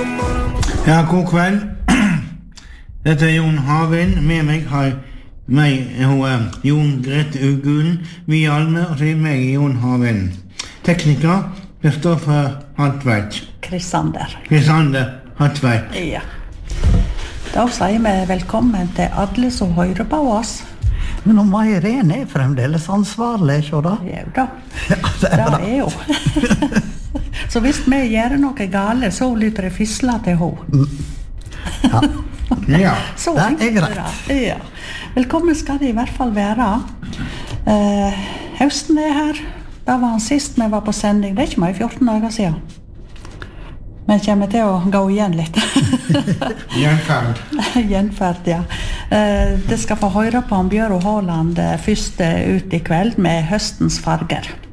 Ja, god kveld. Dette Jon Havin. Med meg har Jon Grete Ugulen, vi Alme, og så meg Jon Havin. Tekniker, Kristoffer Hartveit. Krisander Hartveit. Ja. Da sier vi velkommen til alle som hører på oss. Men om Irene fremdeles ansvarlig, ikke da? Jo da, Ja, det jo. Så hvis vi gjør noe gale, så lytter det fisla til henne. Ja. Ja. Så Det greit. Ja. Velkommen skal det i hvert fall være. Høsten her. Da var han sist vi var på sending. Det ikke meg 14 dager siden. Men kommer til å gå igjen litt. Gjenferd. Gjenferd, ja. Det skal få høre på om Bjørn Håland først ut i kveld med høstens farger.